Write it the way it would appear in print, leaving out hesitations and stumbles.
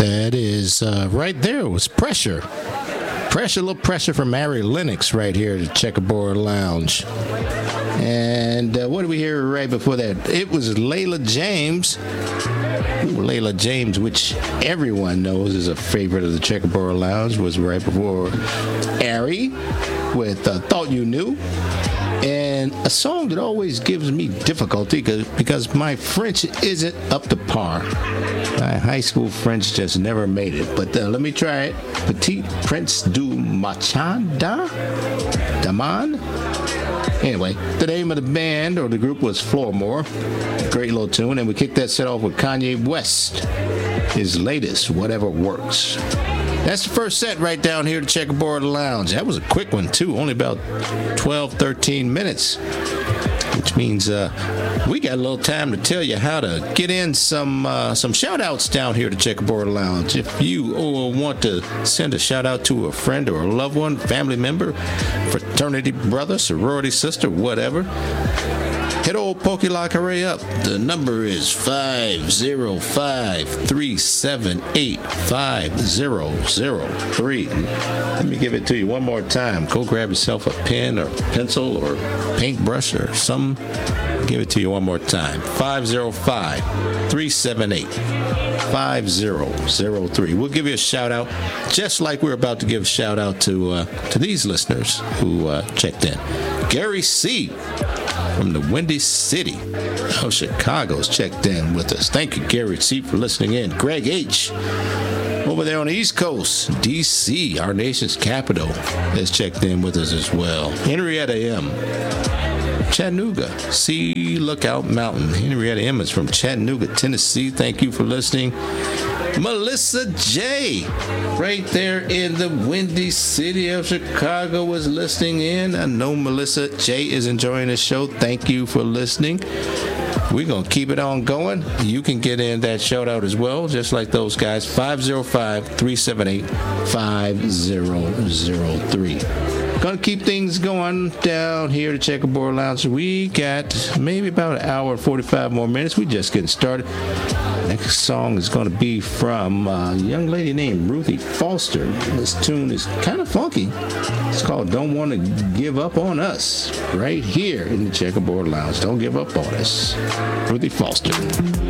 That is right there was Pressure. Pressure, a little pressure from Ari Lennox right here at the Checkerboard Lounge. And what did we hear right before that? It was Layla James. Layla James, which everyone knows is a favorite of the Checkerboard Lounge, was right before Ari with Thought You Knew. And a song that always gives me difficulty because my French isn't up to par. My high school French just never made it. But let me try it. Petit Prince du Machanda? Daman? Anyway, the name of the band or the group was Floormore. Great little tune. And we kicked that set off with Kanye West. His latest, Whatever Works. That's the first set right down here at Checkerboard Lounge. That was a quick one, too. Only about 12, 13 minutes. Which means we got a little time to tell you how to get in some shout-outs down here at Checkerboard Lounge. If you want to send a shout-out to a friend or a loved one, family member, fraternity brother, sorority sister, whatever, hit old Pokey Lockeray up. The number is 505-378-5003. Let me give it to you one more time. Go grab yourself a pen or pencil or paintbrush or something. Give it to you one more time. 505-378-5003. We'll give you a shout out, just like we're about to give a shout out to these listeners who checked in. Gary C. from the Windy City of Chicago's checked in with us. Thank you, Gary C., for listening in. Greg H. over there on the East Coast, D.C., our nation's capital, has checked in with us as well. Henrietta M. Chattanooga, Sea Lookout Mountain. Henrietta M. is from Chattanooga, Tennessee. Thank you for listening. Melissa J. right there in the Windy City of Chicago was listening in. I know Melissa J. is enjoying the show. Thank you for listening. We're going to keep it on going. You can get in that shout out as well, just like those guys. 505-378-5003. Gonna keep things going down here at Checkerboard Lounge. We got maybe about an hour and 45 more minutes. We just getting started. Next song is going to be from a young lady named Ruthie Foster. This tune is kind of funky. It's called Don't Want to Give Up on Us, right here in the Checkerboard Lounge. Don't give up on us. Ruthie Foster.